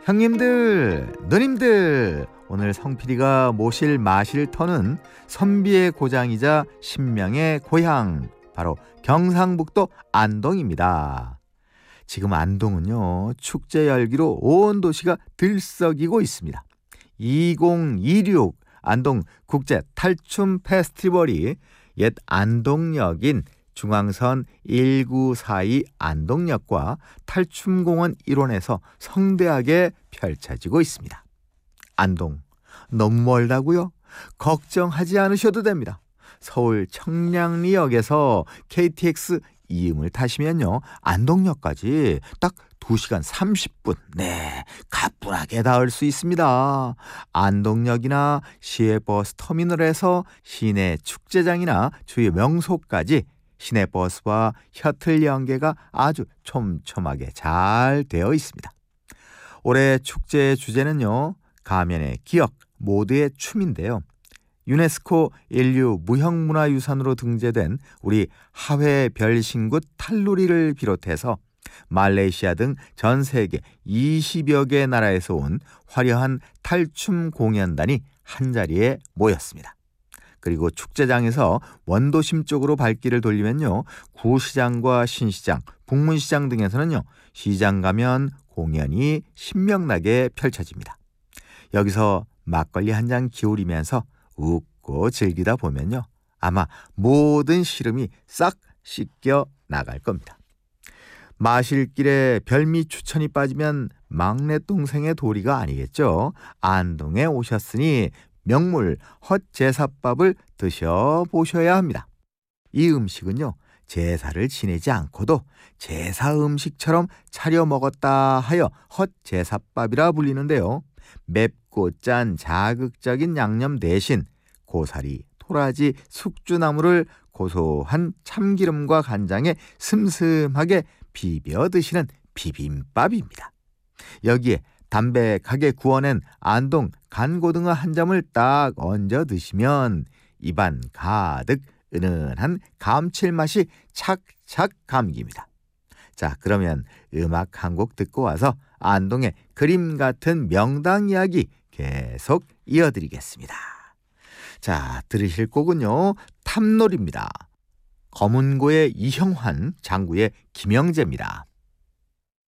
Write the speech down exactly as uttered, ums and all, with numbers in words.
형님들, 누님들, 오늘 성필이가 모실 마실 터는 선비의 고장이자 신명의 고향, 바로 경상북도 안동입니다. 지금 안동은요, 축제 열기로 온 도시가 들썩이고 있습니다. 이천이십육 안동 국제 탈춤 페스티벌이 옛 안동역인 중앙선 천구백사십이 안동역과 탈춤공원 일원에서 성대하게 펼쳐지고 있습니다. 안동, 너무 멀다고요? 걱정하지 않으셔도 됩니다. 서울 청량리역에서 케이티엑스 이음을 타시면요, 안동역까지 딱 두 시간 삼십 분, 네, 가뿐하게 닿을 수 있습니다. 안동역이나 시외버스 터미널에서 시내 축제장이나 주요 명소까지 시내버스와 셔틀 연계가 아주 촘촘하게 잘 되어 있습니다. 올해 축제의 주제는요, 가면의 기억, 모두의 춤인데요. 유네스코 인류 무형문화유산으로 등재된 우리 하회 별신굿 탈루리를 비롯해서 말레이시아 등 전 세계 이십여 개 나라에서 온 화려한 탈춤 공연단이 한자리에 모였습니다. 그리고 축제장에서 원도심 쪽으로 발길을 돌리면요, 구시장과 신시장, 북문시장 등에서는요, 시장 가면 공연이 신명나게 펼쳐집니다. 여기서 막걸리 한 잔 기울이면서 웃고 즐기다 보면요, 아마 모든 시름이 싹 씻겨 나갈 겁니다. 마실 길에 별미 추천이 빠지면 막내 동생의 도리가 아니겠죠. 안동에 오셨으니 명물 헛제사밥을 드셔보셔야 합니다. 이 음식은요, 제사를 지내지 않고도 제사 음식처럼 차려 먹었다 하여 헛제사밥이라 불리는데요. 맵고 짠 자극적인 양념 대신 고사리, 토라지, 숙주나물을 고소한 참기름과 간장에 슴슴하게 비벼 드시는 비빔밥입니다. 여기에 담백하게 구워낸 안동 간고등어 한 점을 딱 얹어 드시면 입안 가득 은은한 감칠맛이 착착 감깁니다. 자, 그러면 음악 한 곡 듣고 와서 안동의 그림 같은 명당 이야기 계속 이어드리겠습니다. 자, 들으실 곡은요, 탐놀입니다. 검은고의 이형환, 장구의 김영재입니다.